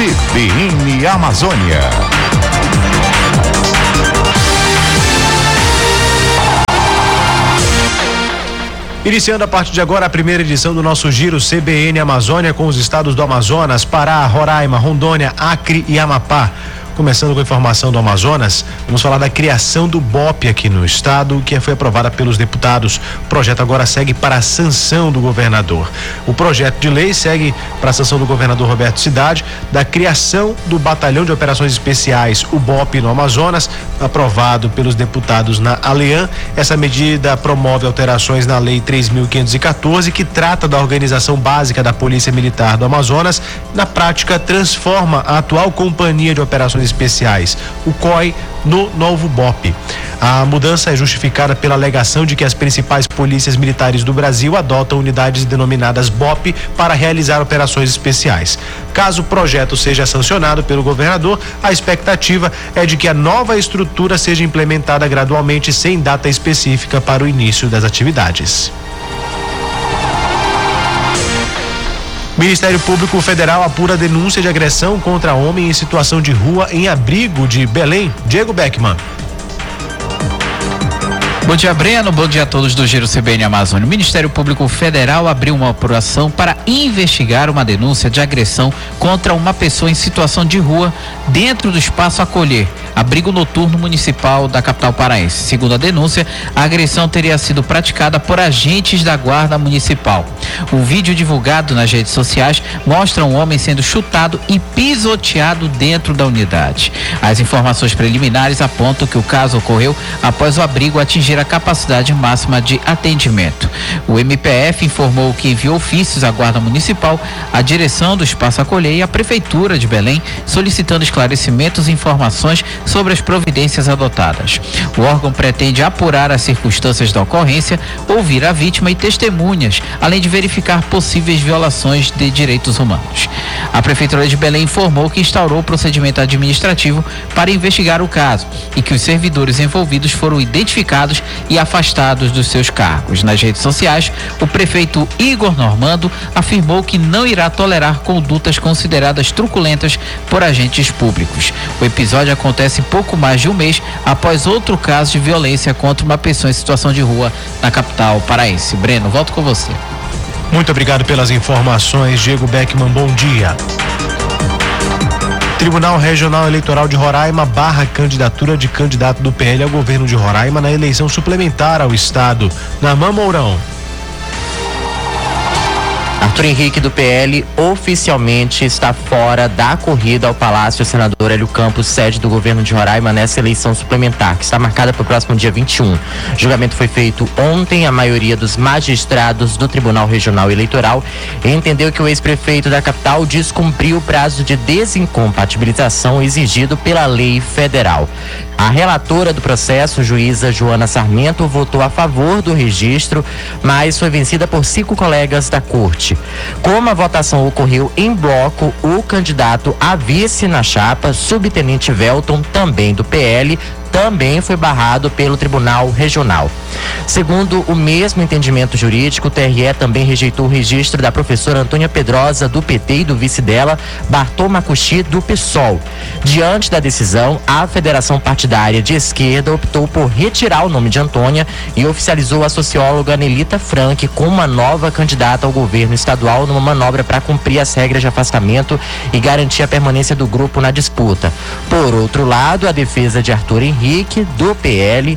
CBN Amazônia. Iniciando a partir de agora a primeira edição do nosso Giro CBN Amazônia com os estados do Amazonas, Pará, Roraima, Rondônia, Acre e Amapá. Começando com a informação do Amazonas, vamos falar da criação do BOP aqui no estado, que foi aprovada pelos deputados. O projeto agora segue para a sanção do governador. O projeto de lei segue para a sanção do governador Roberto Cidade, da criação do Batalhão de Operações Especiais, o BOP no Amazonas, aprovado pelos deputados na ALEAN. Essa medida promove alterações na Lei 3.514, que trata da organização básica da Polícia Militar do Amazonas. Na prática, transforma a atual Companhia de Operações Especiais, o COI, no novo BOP. A mudança é justificada pela alegação de que as principais polícias militares do Brasil adotam unidades denominadas BOP para realizar operações especiais. Caso o projeto seja sancionado pelo governador, a expectativa é de que a nova estrutura seja implementada gradualmente, sem data específica para o início das atividades. Ministério Público Federal apura denúncia de agressão contra homem em situação de rua em abrigo de Belém. Diego Beckman. Bom dia, Breno. Bom dia a todos do Giro CBN Amazônia. O Ministério Público Federal abriu uma apuração para investigar uma denúncia de agressão contra uma pessoa em situação de rua dentro do espaço Acolher, abrigo noturno municipal da capital paraense. Segundo a denúncia, a agressão teria sido praticada por agentes da Guarda Municipal. O vídeo divulgado nas redes sociais mostra um homem sendo chutado e pisoteado dentro da unidade. As informações preliminares apontam que o caso ocorreu após o abrigo atingir a capacidade máxima de atendimento. O MPF informou que enviou ofícios à Guarda Municipal, à direção do Espaço Acolher e à Prefeitura de Belém, solicitando esclarecimentos e informações sobre as providências adotadas. O órgão pretende apurar as circunstâncias da ocorrência, ouvir a vítima e testemunhas, além de verificar possíveis violações de direitos humanos. A Prefeitura de Belém informou que instaurou o procedimento administrativo para investigar o caso e que os servidores envolvidos foram identificados e afastados dos seus cargos. Nas redes sociais, o prefeito Igor Normando afirmou que não irá tolerar condutas consideradas truculentas por agentes públicos. O episódio acontece pouco mais de um mês após outro caso de violência contra uma pessoa em situação de rua na capital paraense. Breno, volto com você. Muito obrigado pelas informações, Diego Beckman. Bom dia. Tribunal Regional Eleitoral de Roraima barra candidatura de candidato do PL ao governo de Roraima na eleição suplementar ao estado. Naamã Mourão. Arthur Henrique, do PL, oficialmente está fora da corrida ao Palácio Senador Hélio Campos, sede do governo de Roraima, nessa eleição suplementar, que está marcada para o próximo dia 21. O julgamento foi feito ontem. A maioria dos magistrados do Tribunal Regional Eleitoral entendeu que o ex-prefeito da capital descumpriu o prazo de desincompatibilização exigido pela lei federal. A relatora do processo, juíza Joana Sarmento, votou a favor do registro, mas foi vencida por 5 colegas da corte. Como a votação ocorreu em bloco, o candidato a vice na chapa, subtenente Velton, também do PL, também foi barrado pelo Tribunal Regional. Segundo o mesmo entendimento jurídico, o TRE também rejeitou o registro da professora Antônia Pedrosa, do PT, e do vice dela, Bartô Macuxi, do PSOL. Diante da decisão, a Federação Partidária de Esquerda optou por retirar o nome de Antônia e oficializou a socióloga Nelita Frank como uma nova candidata ao governo estadual, numa manobra para cumprir as regras de afastamento e garantir a permanência do grupo na disputa. Por outro lado, a defesa de Arthur Henrique, do PL,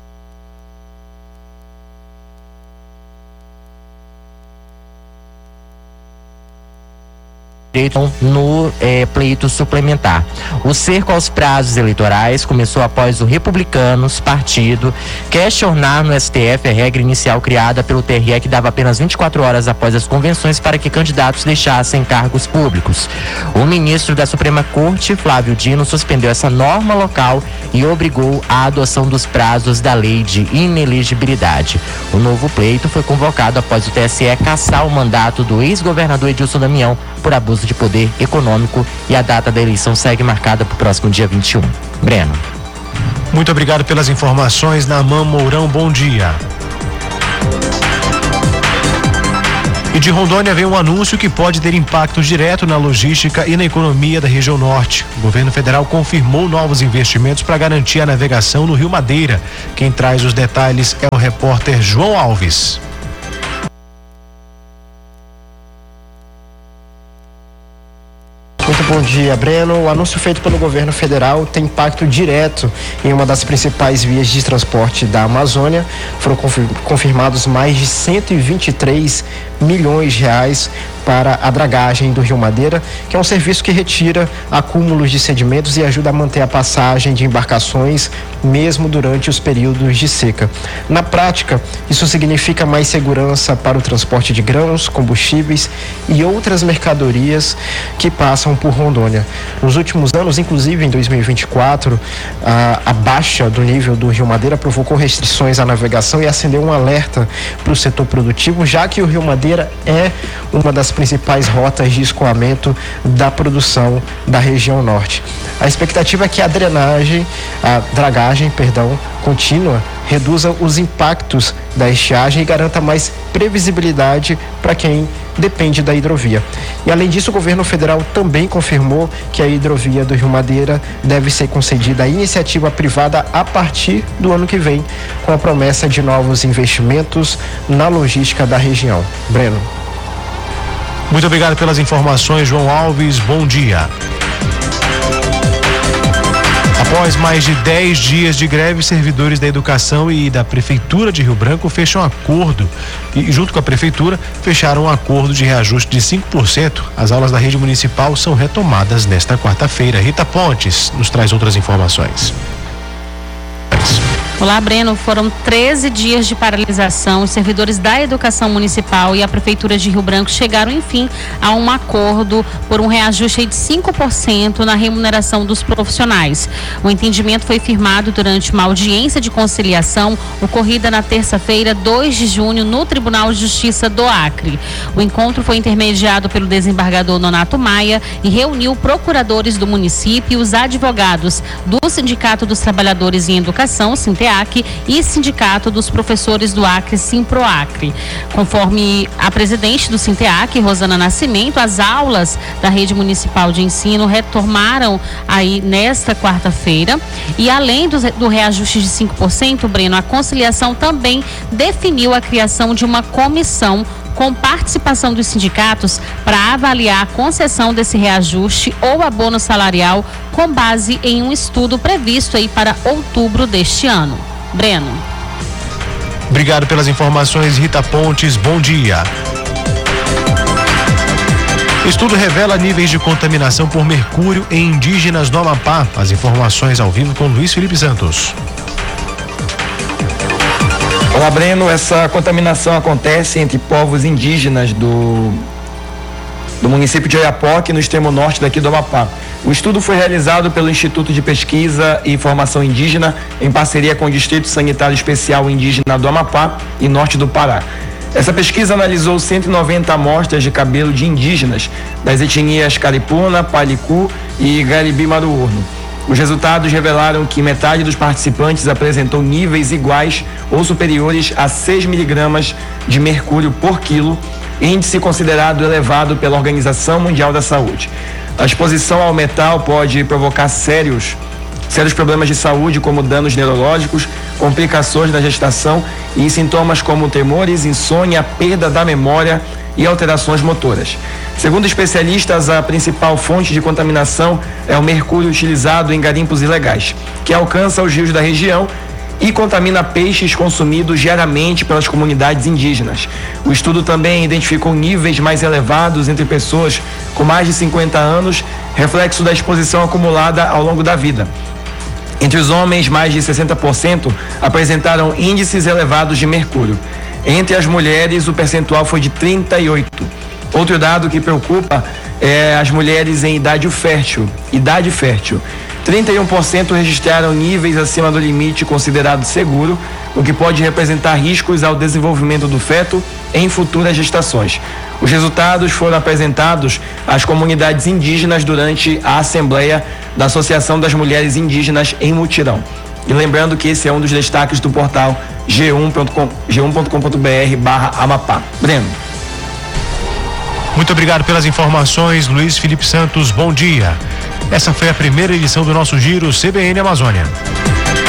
no pleito suplementar. O cerco aos prazos eleitorais começou após o Republicanos, partido, questionar no STF a regra inicial criada pelo TRE, que dava apenas 24 horas após as convenções para que candidatos deixassem cargos públicos. O ministro da Suprema Corte, Flávio Dino, suspendeu essa norma local e obrigou a adoção dos prazos da lei de inelegibilidade. O novo pleito foi convocado após o TSE cassar o mandato do ex-governador Edilson Damião por abuso de poder econômico, e a data da eleição segue marcada para o próximo dia 21. Breno. Muito obrigado pelas informações, Naamã Mourão. Bom dia. E de Rondônia vem um anúncio que pode ter impacto direto na logística e na economia da região norte. O governo federal confirmou novos investimentos para garantir a navegação no Rio Madeira. Quem traz os detalhes é o repórter João Alves. Muito bom dia, Breno. O anúncio feito pelo governo federal tem impacto direto em uma das principais vias de transporte da Amazônia. Foram confirmados mais de 123 milhões de reais para a dragagem do Rio Madeira, que é um serviço que retira acúmulos de sedimentos e ajuda a manter a passagem de embarcações mesmo durante os períodos de seca. Na prática, isso significa mais segurança para o transporte de grãos, combustíveis e outras mercadorias que passam por Rondônia. Nos últimos anos, inclusive em 2024, a baixa do nível do Rio Madeira provocou restrições à navegação e acendeu um alerta para o setor produtivo, já que o Rio Madeira é uma das principais rotas de escoamento da produção da região norte. A expectativa é que a dragagem contínua reduza os impactos da estiagem e garanta mais previsibilidade para quem depende da hidrovia. E além disso, o governo federal também confirmou que a hidrovia do Rio Madeira deve ser concedida à iniciativa privada a partir do ano que vem, com a promessa de novos investimentos na logística da região. Breno. Muito obrigado pelas informações, João Alves. Bom dia. Após mais de 10 dias de greve, servidores da educação e da Prefeitura de Rio Branco fecham acordo e, junto com a Prefeitura, fecharam um acordo de reajuste de 5%. As aulas da rede municipal são retomadas nesta quarta-feira. Rita Pontes nos traz outras informações. Olá, Breno. Foram 13 dias de paralisação. Os servidores da Educação Municipal e a Prefeitura de Rio Branco chegaram, enfim, a um acordo por um reajuste de 5% na remuneração dos profissionais. O entendimento foi firmado durante uma audiência de conciliação ocorrida na terça-feira, 2 de junho, no Tribunal de Justiça do Acre. O encontro foi intermediado pelo desembargador Nonato Maia e reuniu procuradores do município e os advogados do Sindicato dos Trabalhadores em Educação, SINTEAC, e Sindicato dos Professores do Acre, SIMPROACRE. Conforme a presidente do SINTEAC, Rosana Nascimento, as aulas da rede municipal de ensino retomaram aí nesta quarta-feira e além do reajuste de 5%, Breno, a conciliação também definiu a criação de uma comissão com participação dos sindicatos para avaliar a concessão desse reajuste ou abono salarial com base em um estudo previsto aí para outubro deste ano. Breno. Obrigado pelas informações, Rita Pontes. Bom dia. Estudo revela níveis de contaminação por mercúrio em indígenas do Amapá. As informações ao vivo com Luiz Felipe Santos. Olá, Breno. Essa contaminação acontece entre povos indígenas do município de Oiapoque, no extremo norte daqui do Amapá. O estudo foi realizado pelo Instituto de Pesquisa e Formação Indígena, em parceria com o Distrito Sanitário Especial Indígena do Amapá e Norte do Pará. Essa pesquisa analisou 190 amostras de cabelo de indígenas das etnias Caripuna, Palicu e Garibi-Maruurno. Os resultados revelaram que metade dos participantes apresentou níveis iguais ou superiores a 6 miligramas de mercúrio por quilo, índice considerado elevado pela Organização Mundial da Saúde. A exposição ao metal pode provocar sérios problemas de saúde, como danos neurológicos, complicações da gestação e sintomas como tremores, insônia, perda da memória e alterações motoras. Segundo especialistas, a principal fonte de contaminação é o mercúrio utilizado em garimpos ilegais, que alcança os rios da região e contamina peixes consumidos diariamente pelas comunidades indígenas. O estudo também identificou níveis mais elevados entre pessoas com mais de 50 anos, reflexo da exposição acumulada ao longo da vida. Entre os homens, mais de 60% apresentaram índices elevados de mercúrio. Entre as mulheres, o percentual foi de 38%. Outro dado que preocupa é as mulheres em idade fértil. 31% registraram níveis acima do limite considerado seguro, o que pode representar riscos ao desenvolvimento do feto em futuras gestações. Os resultados foram apresentados às comunidades indígenas durante a Assembleia da Associação das Mulheres Indígenas em Mutirão. E lembrando que esse é um dos destaques do portal g1.com.br/Amapá. Breno. Muito obrigado pelas informações, Luiz Felipe Santos. Bom dia. Essa foi a primeira edição do nosso Giro CBN Amazônia.